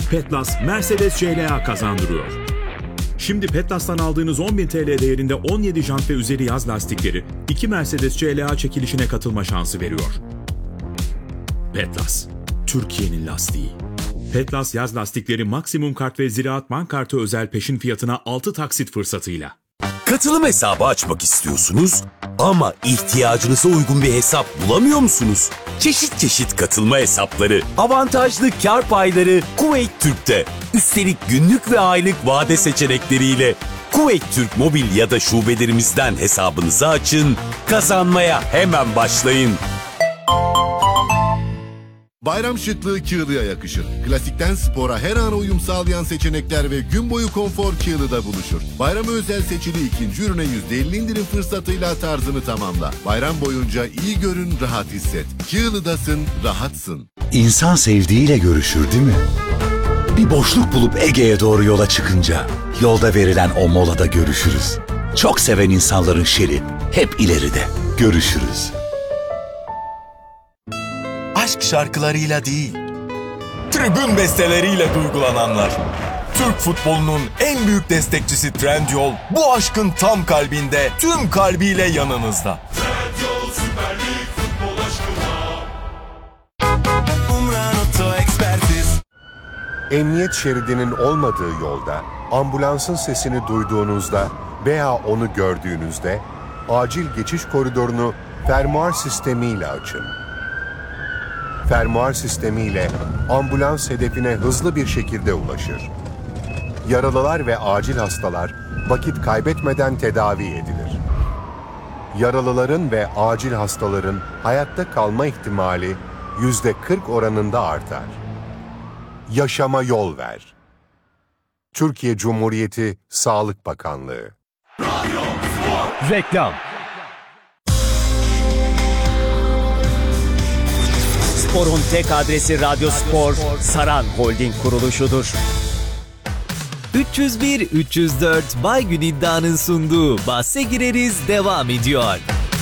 Petlas Mercedes CLA kazandırıyor. Şimdi Petlas'tan aldığınız 10.000 TL değerinde 17 jant ve üzeri yaz lastikleri 2 Mercedes CLA çekilişine katılma şansı veriyor. Petlas, Türkiye'nin lastiği. Petlas yaz lastikleri maksimum kart ve Ziraat Bank kartı özel peşin fiyatına 6 taksit fırsatıyla. Katılım hesabı açmak istiyorsunuz ama ihtiyacınıza uygun bir hesap bulamıyor musunuz? Çeşit çeşit katılma hesapları, avantajlı kar payları Kuveyt Türk'te. Üstelik günlük ve aylık vade seçenekleriyle Kuveyt Türk mobil ya da şubelerimizden hesabınızı açın, kazanmaya hemen başlayın. Bayram şıklığı Kığlı'ya yakışır. Klasikten spora her an uyum sağlayan seçenekler ve gün boyu konfor Kığlı'da buluşur. Bayrama özel seçili ikinci ürüne %50 indirim fırsatıyla tarzını tamamla. Bayram boyunca iyi görün, rahat hisset. Kığlı'dasın, rahatsın. İnsan sevdiğiyle görüşür değil mi? Bir boşluk bulup Ege'ye doğru yola çıkınca yolda verilen o molada görüşürüz. Çok seven insanların şeri hep ileride. Görüşürüz. Aşk şarkılarıyla değil, tribün besteleriyle duygulananlar. Türk futbolunun en büyük destekçisi Trendyol, bu aşkın tam kalbinde, tüm kalbiyle yanınızda. Trendyol Süper Lig futbol aşkına. Umran Oto Ekspertiz. Emniyet şeridinin olmadığı yolda, ambulansın sesini duyduğunuzda veya onu gördüğünüzde, acil geçiş koridorunu fermuar sistemiyle açın. Fermuar sistemiyle ambulans hedefine hızlı bir şekilde ulaşır. Yaralılar ve acil hastalar vakit kaybetmeden tedavi edilir. Yaralıların ve acil hastaların hayatta kalma ihtimali %40 oranında artar. Yaşama yol ver. Türkiye Cumhuriyeti Sağlık Bakanlığı. Reklam. Spor'un tek adresi Radyo Spor, Saran Holding kuruluşudur. 301-304 Baygün İddia'nın sunduğu Bahse Gireriz devam ediyor.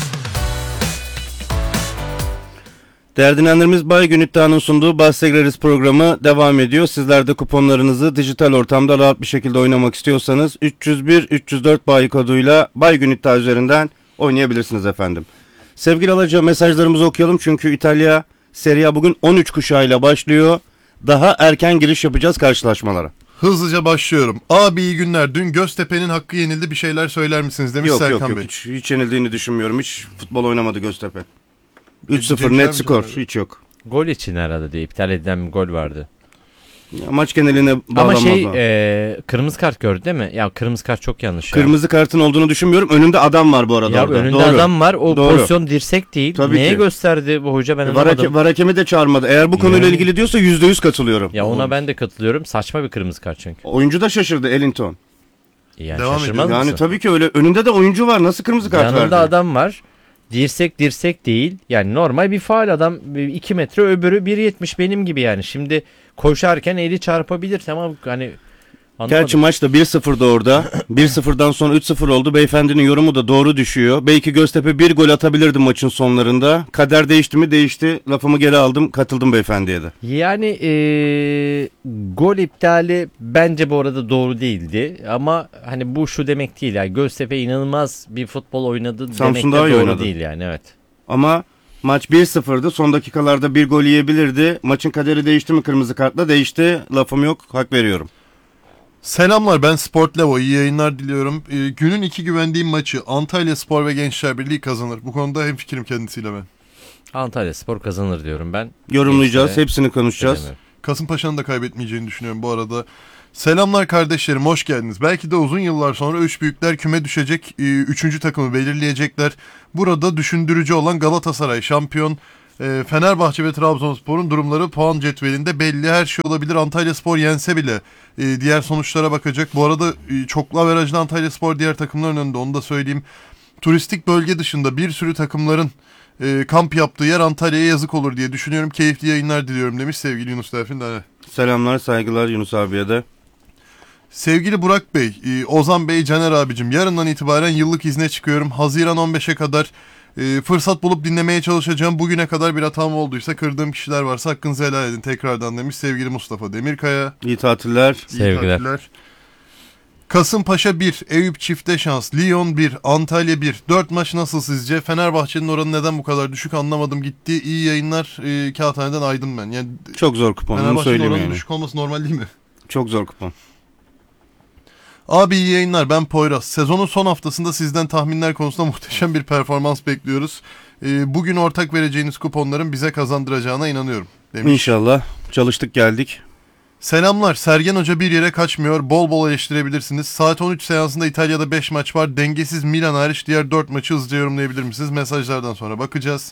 Değerli dinleyenlerimiz, Baygün İddia'nın sunduğu Bahse Gireriz programı devam ediyor. Sizler de kuponlarınızı dijital ortamda rahat bir şekilde oynamak istiyorsanız 301-304 Bay koduyla Baygün İddia üzerinden oynayabilirsiniz efendim. Sevgili Alaca, mesajlarımızı okuyalım çünkü İtalya Serie A bugün 13 kuşağıyla başlıyor. Daha erken giriş yapacağız karşılaşmalara. Hızlıca başlıyorum. Abi iyi günler. Dün Göztepe'nin hakkı yenildi. Bir şeyler söyler misiniz demiş Serkan Bey. Yok. Hiç yenildiğini düşünmüyorum. Hiç futbol oynamadı Göztepe. 3-0 net skor. Hiç yok. Gol için herhalde diye iptal edilen bir gol vardı. Ya, maç geneline bağlanmaz. Ama kırmızı kart gördü değil mi? Ya kırmızı kart çok yanlış. Kırmızı kartın olduğunu düşünmüyorum. Önünde adam var bu arada. Ya orada. önünde Doğru. adam var. O Doğru. pozisyon dirsek değil. Tabii neye ki gösterdi bu hoca, ben anlamadım. Var hakemi de çağırmadı. Eğer bu konuyla ilgili diyorsa %100 katılıyorum. Ya ona ben de katılıyorum. Saçma bir kırmızı kart çünkü. Oyuncu da şaşırdı, Ellington. Yani devam şaşırmaz mısın? Yani tabii ki öyle. Önünde de oyuncu var. Nasıl kırmızı kart verdi? Yanında adam var. Dirsek değil. Yani normal bir faul, adam 2 metre, öbürü 1.70 benim gibi yani. Şimdi koşarken eli çarpabilir, tamam hani anlamadım. Gerçi maçta 1-0'da orada. 1-0'dan sonra 3-0 oldu. Beyefendinin yorumu da doğru düşüyor. Belki Göztepe bir gol atabilirdi maçın sonlarında. Kader değişti mi? Değişti. Lafımı geri aldım. Katıldım beyefendiye de. Yani gol iptali bence bu arada doğru değildi. Ama hani bu şu demek değil. Yani Göztepe inanılmaz bir futbol oynadı demek de doğru oynadı. Değil yani, evet. Ama maç 1-0'dı. Son dakikalarda bir gol yiyebilirdi. Maçın kaderi değişti mi kırmızı kartla? Değişti. Lafım yok. Hak veriyorum. Selamlar, ben Sport Levo. İyi yayınlar diliyorum. Günün iki güvendiğim maçı Antalya Spor ve Gençler Birliği kazanır. Bu konuda hemfikirim kendisiyle ben. Antalya Spor kazanır diyorum ben. Yorumlayacağız. Hepsini konuşacağız. Kasımpaşa'nın da kaybetmeyeceğini düşünüyorum bu arada. Selamlar kardeşlerim, hoş geldiniz. Belki de uzun yıllar sonra üç büyükler küme düşecek, üçüncü takımı belirleyecekler. Burada düşündürücü olan Galatasaray şampiyon. Fenerbahçe ve Trabzonspor'un durumları puan cetvelinde belli. Her şey olabilir. Antalyaspor yense bile diğer sonuçlara bakacak. Bu arada çoklu averajlı Antalyaspor diğer takımların önünde, onu da söyleyeyim. Turistik bölge dışında bir sürü takımların kamp yaptığı yer Antalya'ya yazık olur diye düşünüyorum. Keyifli yayınlar diliyorum demiş sevgili Yunus Delfin Dane. Selamlar, saygılar Yunus abiye de. Sevgili Burak Bey, Ozan Bey, Caner abicim, yarından itibaren yıllık izne çıkıyorum. Haziran 15'e kadar Fırsat bulup dinlemeye çalışacağım. Bugüne kadar bir hatam olduysa, kırdığım kişiler varsa hakkınızı helal edin tekrardan demiş sevgili Mustafa Demirkaya. İyi tatiller. Sevgiler. Kasımpaşa 1, Eyüp çifte şans, Lyon 1, Antalya 1. 4 maç nasıl sizce? Fenerbahçe'nin oranı neden bu kadar düşük anlamadım gitti. İyi yayınlar. Kağıthane'den Aydın ben. Yani çok zor kupon. Bunu Fenerbahçe'nin söyleyeyim oranı yani. düşük olması normal değil mi? Çok zor kupon. Abi iyi yayınlar, ben Poyraz. Sezonun son haftasında sizden tahminler konusunda muhteşem bir performans bekliyoruz. Bugün ortak vereceğiniz kuponların bize kazandıracağına inanıyorum demiş. İnşallah. Çalıştık geldik. Selamlar. Sergen Hoca bir yere kaçmıyor. Bol bol eleştirebilirsiniz. Saat 13 seansında İtalya'da 5 maç var. Dengesiz Milan hariç diğer 4 maçı hızlıca yorumlayabilir misiniz? Mesajlardan sonra bakacağız.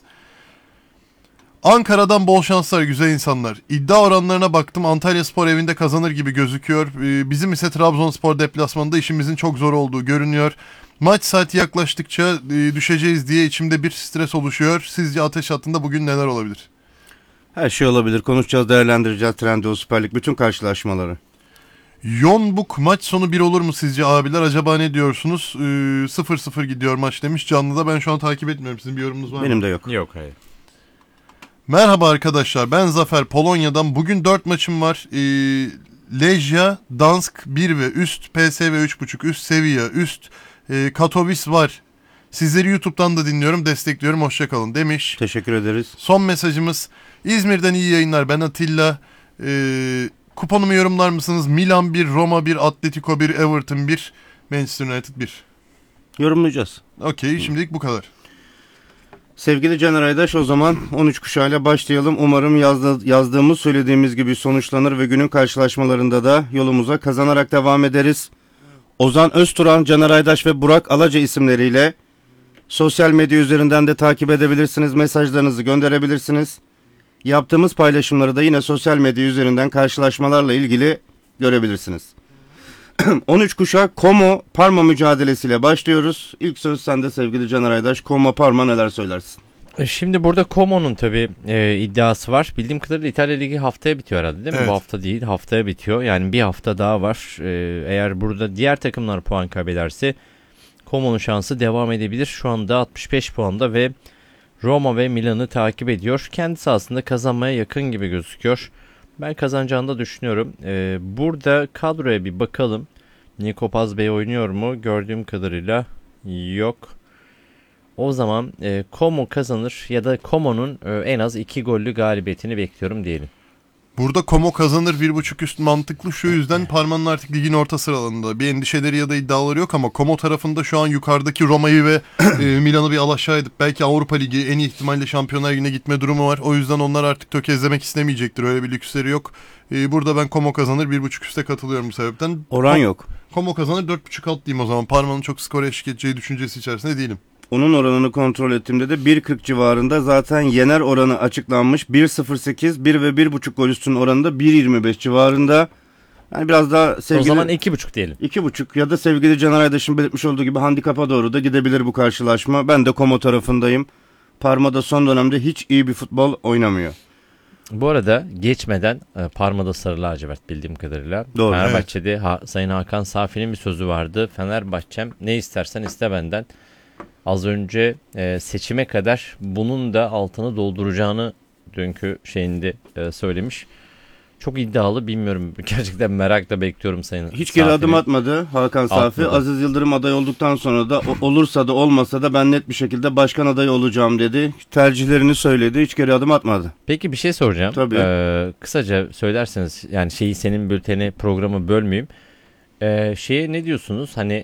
Ankara'dan bol şanslar güzel insanlar. İddia oranlarına baktım. Antalyaspor evinde kazanır gibi gözüküyor. Bizim ise Trabzonspor deplasmanında işimizin çok zor olduğu görünüyor. Maç saati yaklaştıkça düşeceğiz diye içimde bir stres oluşuyor. Sizce ateş hattında bugün neler olabilir? Her şey olabilir. Konuşacağız, değerlendireceğiz Trendyol Süper Lig bütün karşılaşmaları. Yonbuk maç sonu 1 olur mu sizce abiler? Acaba ne diyorsunuz? 0-0 gidiyor maç demiş. Canlı'da ben şu an takip etmiyorum. Sizin bir yorumunuz var mı? Benim de yok. Yok hayır. Merhaba arkadaşlar, ben Zafer Polonya'dan. Bugün 4 maçım var. Lejia, Dansk 1 ve üst, PSV 3.5 üst, Sevilla üst, Katowice var. Sizleri YouTube'dan da dinliyorum, destekliyorum, hoşçakalın demiş. Teşekkür ederiz. Son mesajımız, İzmir'den iyi yayınlar, ben Atilla. Kuponumu yorumlar mısınız? Milan 1, Roma 1, Atletico 1, Everton 1, Manchester United 1. Yorumlayacağız. Okey, şimdilik bu kadar. Sevgili Caner Aydaş, o zaman 13 kuşağıyla başlayalım. Umarım yazdığımız, söylediğimiz gibi sonuçlanır ve günün karşılaşmalarında da yolumuza kazanarak devam ederiz. Ozan Özturan, Caner Aydaş ve Burak Alaca isimleriyle sosyal medya üzerinden de takip edebilirsiniz. Mesajlarınızı gönderebilirsiniz. Yaptığımız paylaşımları da yine sosyal medya üzerinden karşılaşmalarla ilgili görebilirsiniz. 13 kuşak Como Parma mücadelesiyle başlıyoruz. İlk söz sende sevgili Caner Aydaş. Como Parma neler söylersin? Şimdi burada Como'nun tabii iddiası var. Bildiğim kadarıyla İtalya Ligi haftaya bitiyor herhalde değil mi? Evet. Bu hafta değil, haftaya bitiyor. Yani bir hafta daha var. Eğer burada diğer takımlar puan kaybederse Como'nun şansı devam edebilir. Şu anda 65 puanda ve Roma ve Milan'ı takip ediyor. Kendisi aslında kazanmaya yakın gibi gözüküyor. Ben kazanacağını da düşünüyorum. Burada kadroya bir bakalım. Niko Paz Bey oynuyor mu? Gördüğüm kadarıyla yok. O zaman Como kazanır ya da Como'nun en az 2 gollü galibiyetini bekliyorum diyelim. Burada Como kazanır 1.5 üst mantıklı, şu yüzden Parma'nın artık ligin orta sıralarında bir endişeleri ya da iddiaları yok ama Como tarafında şu an yukarıdaki Roma'yı ve Milan'ı bir alaşağı edip belki Avrupa Ligi en iyi ihtimalle Şampiyonlar Ligi'ne gitme durumu var. O yüzden onlar artık tökezlemek istemeyecektir, öyle bir lüksleri yok. Burada ben Como kazanır 1.5 üste katılıyorum bu sebepten. Oran yok. Como kazanır 4.5 alt diyeyim o zaman. Parma'nın çok skora eşlik edeceği düşüncesi içerisinde değilim. Onun oranını kontrol ettiğimde de 1.40 civarında, zaten yener oranı açıklanmış. 1.08, 1 ve 1.5 gol üstünün oranı da 1.25 civarında. Yani biraz daha sevgili... O zaman 2.5 diyelim. 2.5 ya da sevgili Caner Aydaş'ın belirtmiş olduğu gibi handikapa doğru da gidebilir bu karşılaşma. Ben de Como tarafındayım. Parma'da son dönemde hiç iyi bir futbol oynamıyor. Bu arada geçmeden Parma'da sarı lacivert bildiğim kadarıyla. Doğru, Fenerbahçe'de Sayın Hakan Safi'nin bir sözü vardı. Fenerbahçem ne istersen iste benden. Az önce seçime kadar bunun da altını dolduracağını dünkü şeyinde söylemiş. Çok iddialı, bilmiyorum. Gerçekten merakla bekliyorum Sayın Hiç geri Safi'nin. adım atmadı Hakan Safi. Atmadı. Aziz Yıldırım aday olduktan sonra da olursa da olmasa da ben net bir şekilde başkan adayı olacağım dedi. Tercihlerini söyledi. Hiç geri adım atmadı. Peki bir şey soracağım. Tabii. Kısaca söylerseniz, yani senin bülteni, programı bölmeyeyim. Şeye ne diyorsunuz? Hani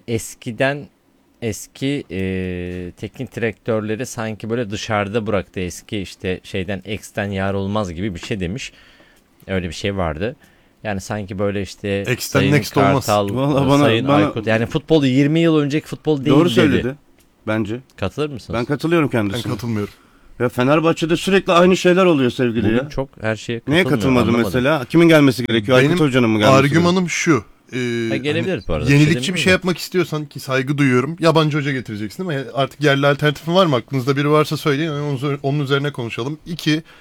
eski teknik direktörleri sanki böyle dışarıda bıraktı, eski işte şeyden X'ten yar olmaz gibi bir şey demiş. Öyle bir şey vardı. Yani sanki böyle işte X'ten Sayın next olmaz. Kartal, Vallahi Sayın Aykut, yani futbol 20 yıl önceki futbol değil Doğru dedi. söyledi bence. Katılır mısınız? Ben katılıyorum Ben kendisine. katılmıyorum. Ya Fenerbahçe'de sürekli aynı şeyler oluyor sevgili Bugün ya. çok her şeye Neye katılmıyorum, katılmadı anlamadım. mesela? Kimin gelmesi gerekiyor? Benim Aykut Hoca'nın mı gelmesi gerekiyor? argümanım şu. gelebilir bu arada. Yenilikçi bir demiyorum şey da. yapmak istiyorsan, ki saygı duyuyorum, yabancı hoca getireceksin değil mi? Artık yerli alternatifin var mı? Aklınızda biri varsa söyleyin, onun üzerine konuşalım. 2,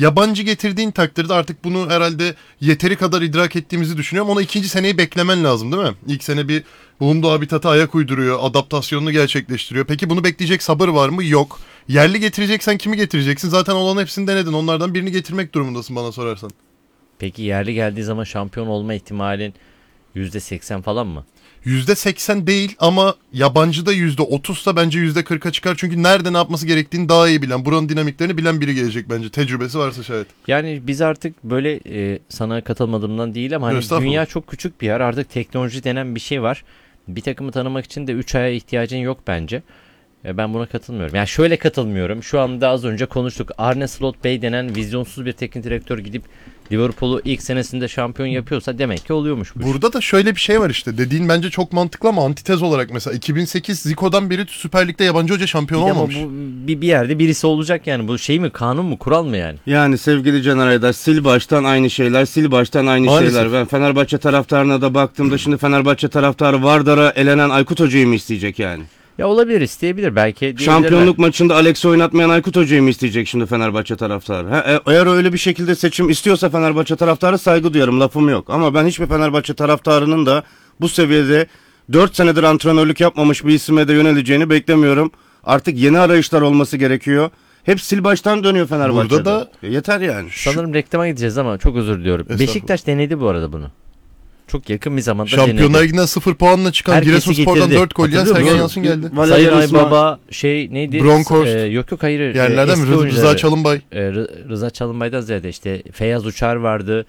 Yabancı getirdiğin takdirde artık bunu herhalde yeteri kadar idrak ettiğimizi düşünüyorum. Ona 2. seneyi beklemen lazım değil mi? İlk sene bir bulunduğu habitata ayak uyduruyor, adaptasyonunu gerçekleştiriyor. Peki bunu bekleyecek sabır var mı? Yok. Yerli getireceksen kimi getireceksin? Zaten olan hepsini denedin. Onlardan birini getirmek durumundasın bana sorarsan. Peki yerli geldiği zaman şampiyon olma ihtimalin %80 falan mı? %80 değil ama yabancıda %30'sa bence %40'a çıkar. Çünkü nerede ne yapması gerektiğini daha iyi bilen, buranın dinamiklerini bilen biri gelecek bence. Tecrübesi varsa şayet. Yani biz artık böyle sana katılmadığımdan değil ama hani dünya çok küçük bir yer. Artık teknoloji denen bir şey var. Bir takımı tanımak için de 3 aya ihtiyacın yok bence. Ben buna katılmıyorum. Yani şöyle katılmıyorum. Şu anda az önce konuştuk. Arne Slot Bey denen vizyonsuz bir teknik direktör gidip Liverpool'u ilk senesinde şampiyon yapıyorsa demek ki oluyormuş bu Burada da şöyle bir şey var işte. Dediğin bence çok mantıklı ama antitez olarak mesela 2008 Zico'dan beri Süper Lig'de yabancı hoca şampiyon olmamış. Ama bu bir yerde birisi olacak yani. Bu şey mi, kanun mu, kural mı yani? Yani sevgili Caner Aydar, sil baştan aynı şeyler, sil baştan aynı Maalesef. şeyler. Ben Fenerbahçe taraftarına da baktığımda şimdi Fenerbahçe taraftarı Vardar'a elenen Aykut Hoca'yı mı isteyecek yani? Ya olabilir, isteyebilir belki. Şampiyonluk maçında Alex'i oynatmayan Aykut Hoca'yı mı isteyecek şimdi Fenerbahçe taraftarı? Eğer öyle bir şekilde seçim istiyorsa Fenerbahçe taraftarı, saygı duyarım, lafım yok. Ama ben hiçbir Fenerbahçe taraftarının da bu seviyede 4 senedir antrenörlük yapmamış bir isime de yöneleceğini beklemiyorum. Artık yeni arayışlar olması gerekiyor. Hep sil baştan dönüyor Fenerbahçe'de. Burada da yeter yani. Sanırım reklama gideceğiz ama çok özür diliyorum. Beşiktaş denedi bu arada bunu. Çok yakın bir zamanda Şampiyonlar denedi. Ligi'nden 0 puanla çıkan Herkesi Giresunspor'dan getirdi. 4 gol yiyen Hatırlıyor Sergen musun? Yalçın geldi. Sayın Aybaba neydi? Bronkhorst. Yok hayır. Yerlerden mi? Eski Rıza oyuncuları. Çalınbay. Rıza Çalınbay'dan ziyade işte Feyyaz Uçar vardı.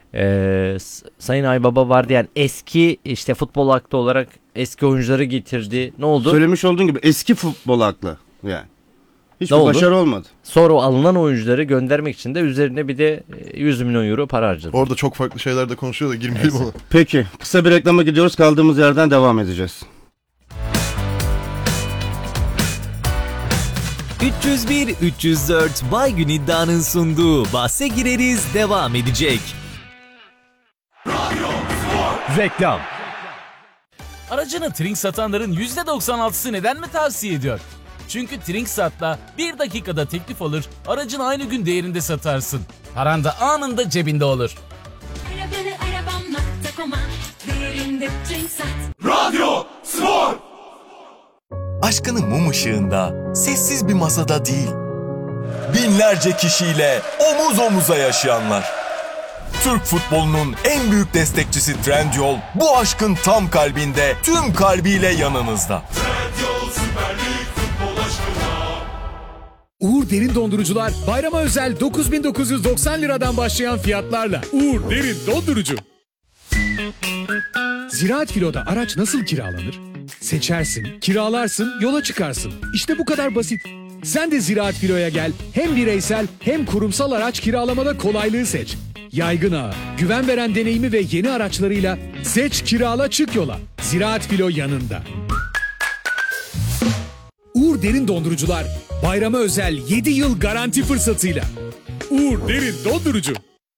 Sayın Aybaba vardı, yani eski işte futbol aklı olarak eski oyuncuları getirdi. Ne oldu? Söylemiş olduğun gibi eski futbol aklı yani. Hiçbir Ne oldu? başarı olmadı. Sonra o alınan oyuncuları göndermek için de üzerine bir de 100 milyon euro para harcadı. Orada çok farklı şeyler de konuşuyor da girmeyelim ona. Peki kısa bir reklama gidiyoruz, kaldığımız yerden devam edeceğiz. 301-304 Baygün İddia'nın sunduğu Bahse Gireriz devam edecek. Reklam. Aracını Trink satanların %96'sı neden mi tavsiye ediyor? Çünkü Trinksat'la 1 dakikada teklif alır, aracını aynı gün değerinde satarsın. Paran da anında cebinde olur. Radyo Spor. Aşkını mum ışığında, sessiz bir masada değil, binlerce kişiyle omuz omuza yaşayanlar. Türk futbolunun en büyük destekçisi Trendyol, bu aşkın tam kalbinde, tüm kalbiyle yanınızda. Trendyol Süper Lig futbol aşkına. Uğur Derin Dondurucular bayrama özel 9.990 liradan başlayan fiyatlarla. Uğur Derin Dondurucu. Ziraat Filo'da araç nasıl kiralanır? Seçersin, kiralarsın, yola çıkarsın. İşte bu kadar basit. Sen de Ziraat Filo'ya gel. Hem bireysel hem kurumsal araç kiralamada kolaylığı seç. Yaygın ağı, güven veren deneyimi ve yeni araçlarıyla seç, kirala, çık yola. Ziraat Filo yanında. Uğur Derin Dondurucular bayrama özel 7 yıl garanti fırsatıyla. Uğur Derin Dondurucu.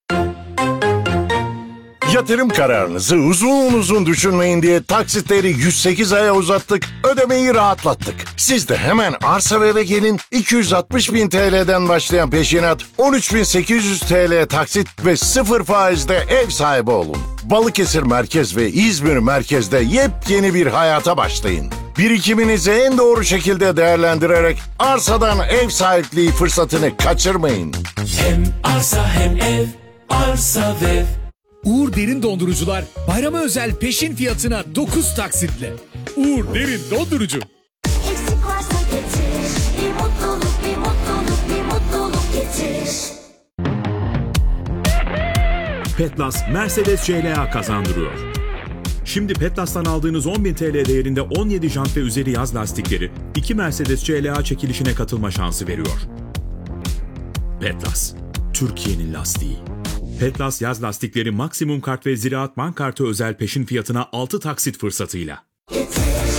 Yatırım kararınızı uzun düşünmeyin diye taksitleri 108 aya uzattık, ödemeyi rahatlattık. Siz de hemen arsa ve eve gelin, 260.000 TL'den başlayan peşinat, 13.800 TL taksit ve 0 faizde ev sahibi olun. Balıkesir Merkez ve İzmir Merkez'de yepyeni bir hayata başlayın. Birikiminizi en doğru şekilde değerlendirerek arsadan ev sahipliği fırsatını kaçırmayın. Hem arsa hem ev, arsa ve ev. Uğur Derin Dondurucular bayrama özel peşin fiyatına 9 taksitle. Uğur Derin Dondurucu. Eksik varsa getir, bir mutluluk, bir mutluluk, bir mutluluk getir. Petlas Mercedes CLA kazandırıyor. Şimdi Petlas'tan aldığınız 10.000 TL değerinde 17 jant ve üzeri yaz lastikleri 2 Mercedes CLA çekilişine katılma şansı veriyor. Petlas, Türkiye'nin lastiği. Petlas yaz lastikleri maksimum kart ve Ziraat Bank kartı özel peşin fiyatına 6 taksit fırsatıyla.